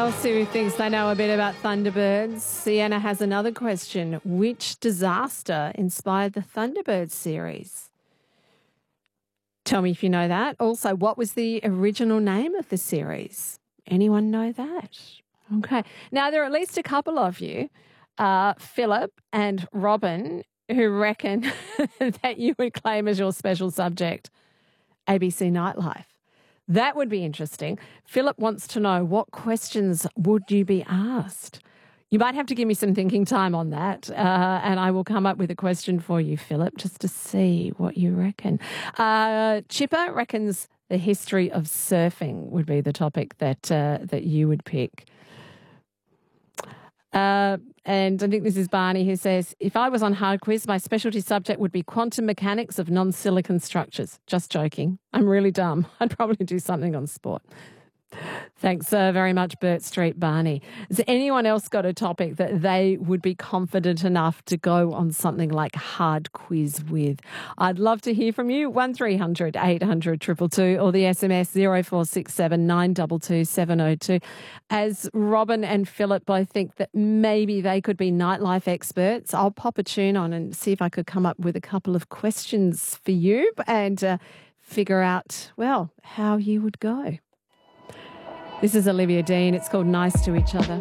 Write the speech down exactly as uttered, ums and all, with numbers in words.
else who thinks they know a bit about Thunderbirds? Sienna has another question. Which disaster inspired the Thunderbirds series? Tell me if you know that. Also, what was the original name of the series? Anyone know that? Okay. Now, there are at least a couple of you, uh, Philip and Robin, who reckon that you would claim as your special subject A B C Nightlife. That would be interesting. Philip wants to know, what questions would you be asked? You might have to give me some thinking time on that, uh, and I will come up with a question for you, Philip, just to see what you reckon. Uh, Chipper reckons the history of surfing would be the topic that uh, that you would pick. Uh, and I think this is Barney who says, if I was on Hard Quiz, my specialty subject would be quantum mechanics of non-silicon structures. Just joking. I'm really dumb. I'd probably do something on sport. Thanks uh, very much, Burt Street Barney. Has anyone else got a topic that they would be confident enough to go on something like Hard Quiz with? I'd love to hear from you. one three hundred eight hundred two two two or the S M S zero four six seven nine two two seven zero two. As Robin and Philip both think that maybe they could be nightlife experts, I'll pop a tune on and see if I could come up with a couple of questions for you and uh, figure out, well, how you would go. This is Olivia Dean. It's called Nice to Each Other.